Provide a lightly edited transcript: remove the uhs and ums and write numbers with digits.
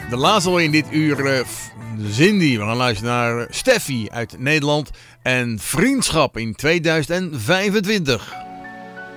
De laatste al in dit uur, Cindy. We gaan luisteren naar Steffi uit Nederland en Vriendschap in 2025.